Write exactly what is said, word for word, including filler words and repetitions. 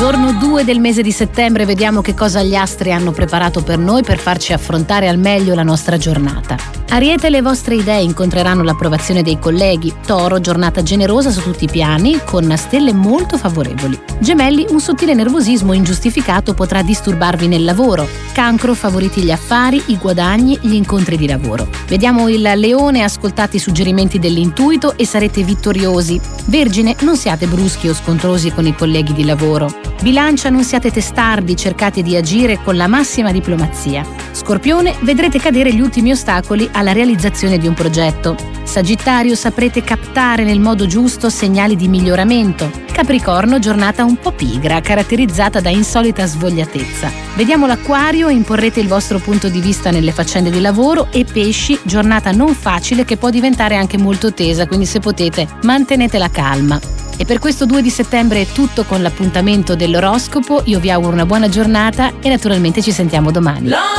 Giorno due del mese di settembre, vediamo che cosa gli astri hanno preparato per noi per farci affrontare al meglio la nostra giornata. Ariete, le vostre idee incontreranno l'approvazione dei colleghi. Toro, giornata generosa su tutti i piani, con stelle molto favorevoli. Gemelli, un sottile nervosismo ingiustificato potrà disturbarvi nel lavoro. Cancro, favoriti gli affari, i guadagni, gli incontri di lavoro. Vediamo il Leone, ascoltate i suggerimenti dell'intuito e sarete vittoriosi. Vergine, non siate bruschi o scontrosi con i colleghi di lavoro. Bilancia, non siate testardi, cercate di agire con la massima diplomazia. Scorpione, vedrete cadere gli ultimi ostacoli alla realizzazione di un progetto. Sagittario, saprete captare nel modo giusto segnali di miglioramento. Capricorno, giornata un po' pigra, caratterizzata da insolita svogliatezza. Vediamo l'Acquario, imporrete il vostro punto di vista nelle faccende di lavoro. E Pesci, giornata non facile che può diventare anche molto tesa, quindi se potete mantenete la calma. E per questo due di settembre è tutto con l'appuntamento dell'oroscopo. Io vi auguro una buona giornata e naturalmente ci sentiamo domani.